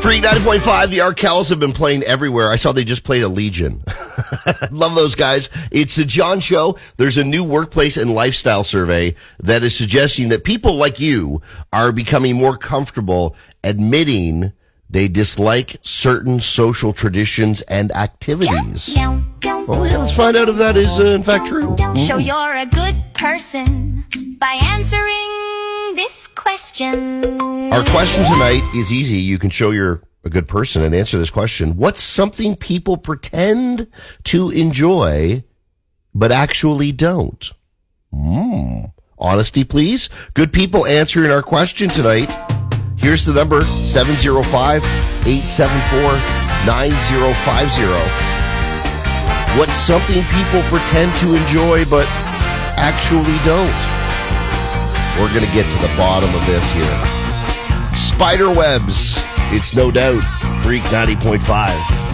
Freak 90.5, the Arkells have been playing everywhere. I saw they just played a Legion. Love those guys. It's the John Show. There's a new workplace and lifestyle survey that is suggesting that people like you are becoming more comfortable admitting they dislike certain social traditions and activities. Oh, yeah, let's find out if that is, in fact, true. Show you're a good person by answering this question. Our question tonight is easy. You can show you're a good person and answer this question. What's something people pretend to enjoy but actually don't? Honesty, please. Good people answering our question tonight. Here's the number, 705-874-9050. What's something people pretend to enjoy but actually don't? We're going to get to the bottom of this here. Spider webs. It's no doubt Freak 90.5.